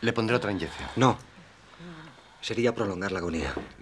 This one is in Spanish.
Le pondré otra inyección. No. Sería prolongar la agonía.